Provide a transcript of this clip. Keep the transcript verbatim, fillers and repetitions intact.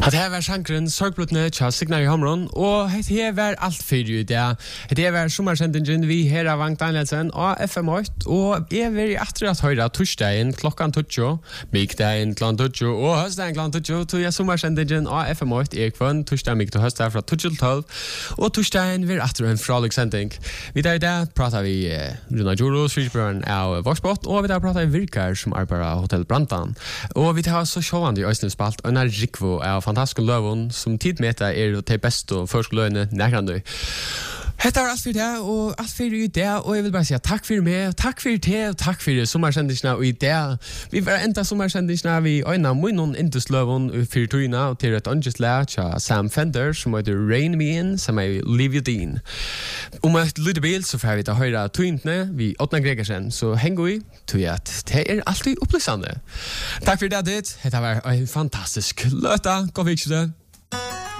Det här var sjankren Sorgblutne tja Signar i Hamron, og det her var alt fyrir i det. Det her var sommersendingen vi her av Vangt Danielsen og F M åtte, og jeg vil etter at høyre torsdagen klokkan tjugo, mikdagen klokkan tjugo og høstdagen klokkan tjugo, tog jeg sommersendingen av F M åtte i kvann, torsdagen mikk til høstdagen fra tjugo til tolv, og torsdagen vil etter en fralig sending. Videre i det prater vi eh, Runa Djuro, Svidsbrøren av Voxbot, og vi der prater vi Virkar som arbeider av Hotel Brantan. Og vi tar så sjåvande i Øystein-spalt, og en er Rikvo av fantastiske løven som tidmeta er til best og førskoløyene nærkende. Hetta er alt for det, og alt for i det, og jeg vil bare si takk for meg, takk for det, og takk for sommersendisene og i det. Vi var enda sommersendisene vi øyne munnen intusløven for tøyene, og til et annet slag til Sam Fender, som heter Rain Me In, som er Liv Jodin. Om et lite bil, så får vi ta høyre tøyntene, vi åttende Gregersen, så henger vi til at det er alltid opplysende. Takk for det, ditt. Dette var en fantastisk løte. God vikse det.